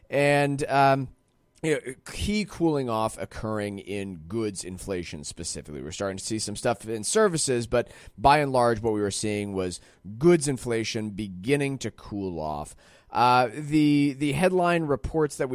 And key cooling off occurring in goods inflation specifically. We're starting to see some stuff in services, but by and large, what we were seeing was goods inflation beginning to cool off. The headline reports that we